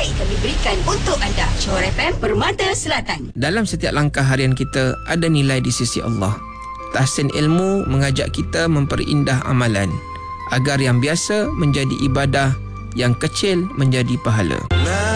terbaik kami berikan untuk anda. Johor FM, Permata Selatan. Dalam setiap langkah harian kita ada nilai di sisi Allah. Tahsin ilmu mengajak kita memperindah amalan agar yang biasa menjadi ibadah, yang kecil menjadi pahala.